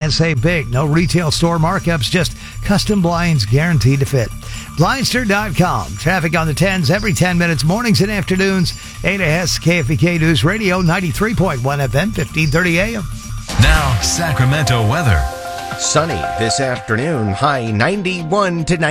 save big. No retail store markups, just custom blinds guaranteed to fit. Blindster.com. Traffic on the 10s every 10 minutes, mornings and afternoons. AS KFBK News Radio, 93.1 FM, 1530 AM. Now, Sacramento weather. Sunny this afternoon, high 91 to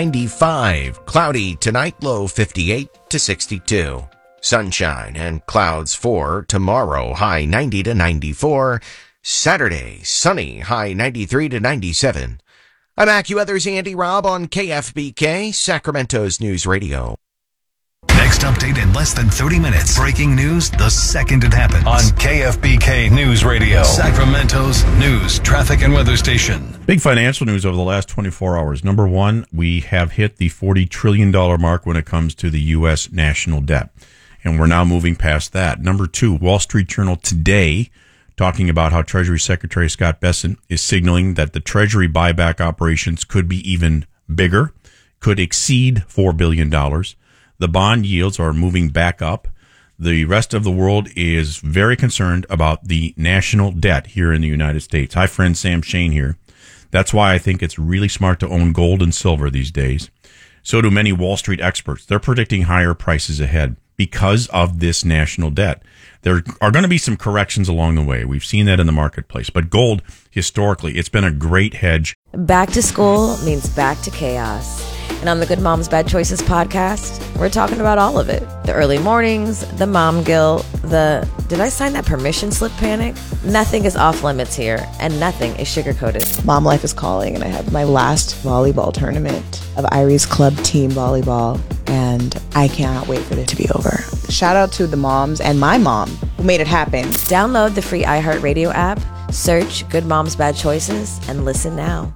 95. Cloudy tonight, low 58 to 62. Sunshine and clouds for tomorrow, high 90 to 94. Saturday, sunny, high 93 to 97. I'm AccuWeather's Andy Robb on KFBK, Sacramento's News Radio. Next update in less than 30 minutes. Breaking news the second it happens. On KFBK News Radio, Sacramento's news, traffic, and weather station. Big financial news over the last 24 hours. Number one, we have hit the $40 trillion mark when it comes to the U.S. national debt. And we're now moving past that. Number two, Wall Street Journal today talking about how Treasury Secretary Scott Bessent is signaling that the Treasury buyback operations could be even bigger, could exceed $4 billion. The bond yields are moving back up. The rest of the world is very concerned about the national debt here in the United States. Hi, friend Sam Shane here. That's why I think it's really smart to own gold and silver these days. So do many Wall Street experts. They're predicting higher prices ahead because of this national debt. There are going to be some corrections along the way. We've seen that in the marketplace. But gold, historically, it's been a great hedge. Back to school means back to chaos. And on the Good Moms Bad Choices podcast, we're talking about all of it. The early mornings, the mom guilt, the did I sign that permission slip panic? Nothing is off limits here, and nothing is sugar-coated. Mom life is calling, and I have my last volleyball tournament of Irie's Club Team Volleyball, and I cannot wait for it to be over. Shout out to the moms and my mom who made it happen. Download the free iHeartRadio app, search Good Moms Bad Choices, and listen now.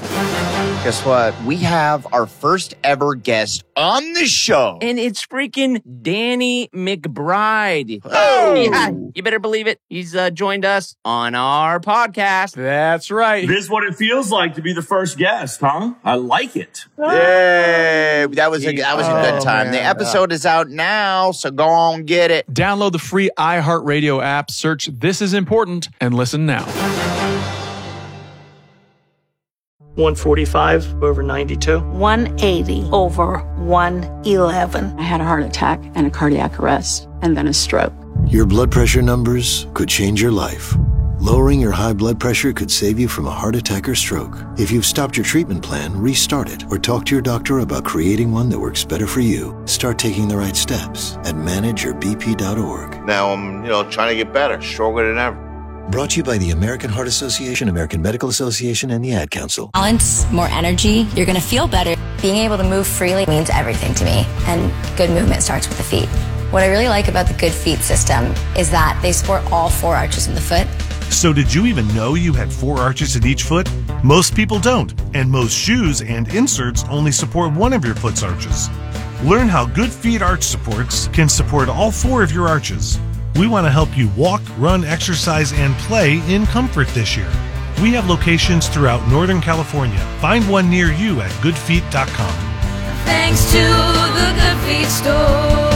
Guess what? We have our first ever guest on the show. And it's freaking Danny McBride. Oh! Yeah, you better believe it. He's joined us on our podcast. That's right. This is what it feels like to be the first guest, huh? I like it. Yay! That was a good time. Man. The episode is out now, so go on get it. Download the free iHeartRadio app, search This Is Important, and listen now. 145 over 92. 180 over 111. I had a heart attack and a cardiac arrest, and then a stroke. Your blood pressure numbers could change your life. Lowering your high blood pressure could save you from a heart attack or stroke. If you've stopped your treatment plan, restart it or talk to your doctor about creating one that works better for you. Start taking the right steps at manageyourbp.org. Now I'm, trying to get better, stronger than ever. Brought to you by the American Heart Association, American Medical Association, and the Ad Council. Balance, more energy, you're going to feel better. Being able to move freely means everything to me, and good movement starts with the feet. What I really like about the Good Feet system is that they support all four arches in the foot. So did you even know you had 4 arches in each foot? Most people don't, and most shoes and inserts only support one of your foot's arches. Learn how Good Feet arch supports can support all 4 of your arches. We want to help you walk, run, exercise, and play in comfort this year. We have locations throughout Northern California. Find one near you at goodfeet.com. Thanks to the Good Feet store.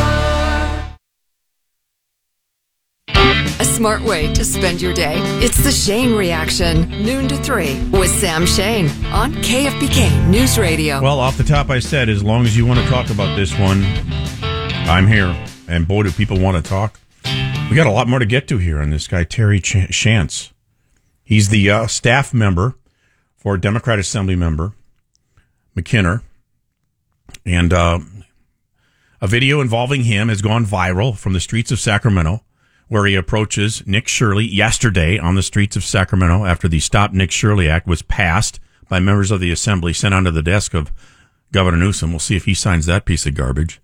A smart way to spend your day. It's the Shane Reaction, noon to 3 with Sam Shane on KFBK News Radio. Well, off the top I said, as long as you want to talk about this one, I'm here. And boy, do people want to talk. We got a lot more to get to here on this guy, Terry Shantz. He's the staff member for Democrat Assembly member McKinnon. And a video involving him has gone viral from the streets of Sacramento, where he approaches Nick Shirley yesterday on the streets of Sacramento after the Stop Nick Shirley Act was passed by members of the Assembly, sent onto the desk of Governor Newsom. We'll see if he signs that piece of garbage.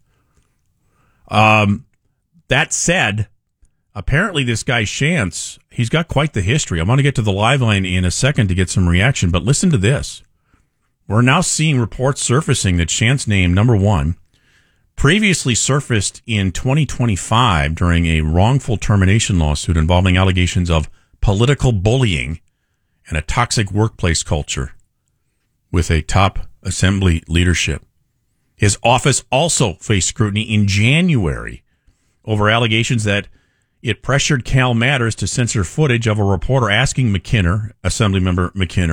That said, apparently this guy Shantz, he's got quite the history. I want to get to the live line in a second to get some reaction, but listen to this. We're now seeing reports surfacing that Shantz' name, number one, previously surfaced in 2025 during a wrongful termination lawsuit involving allegations of political bullying and a toxic workplace culture with a top Assembly leadership. His office also faced scrutiny in January over allegations that it pressured Cal Matters to censor footage of a reporter asking Assemblymember McKinnon,